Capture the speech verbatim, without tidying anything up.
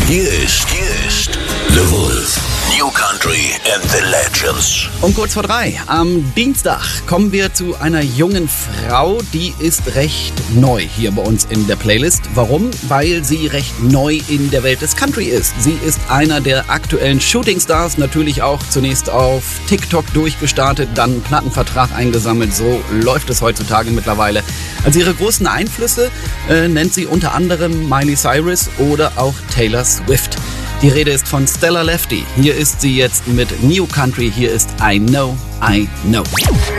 Hier ist, hier ist The Wolf. New Country and the Legends. Um kurz vor drei am Dienstag kommen wir zu einer jungen Frau, die ist recht neu hier bei uns in der Playlist. Warum? Weil sie recht neu in der Welt des Country ist. Sie ist einer der aktuellen Shootingstars, natürlich auch zunächst auf TikTok durchgestartet, dann einen Plattenvertrag eingesammelt. So läuft es heutzutage mittlerweile. Als ihre großen Einflüsse äh, nennt sie unter anderem Miley Cyrus oder auch Taylor Swift. Die Rede ist von Stella Lefty. Hier ist sie jetzt mit New Country. Hier ist I Know, I Know.